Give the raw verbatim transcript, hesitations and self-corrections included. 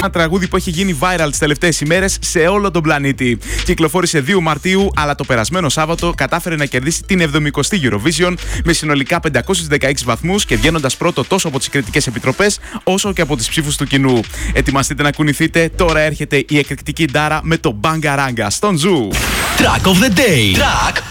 Ένα τραγούδι που έχει γίνει viral τις τελευταίες ημέρες σε όλο τον πλανήτη. Κυκλοφόρησε δύο Μαρτίου, αλλά το περασμένο Σάββατο κατάφερε να κερδίσει την εβδομηκοστή Eurovision με συνολικά πεντακόσιους δεκαέξι βαθμούς και βγαίνοντας πρώτο τόσο από τις κριτικές επιτροπές όσο και από τις ψήφους του κοινού. Ετοιμαστείτε να κουνηθείτε, τώρα έρχεται η εκρηκτική Ντάρα με το Bangaranga στον Ζου. Track of the day. Track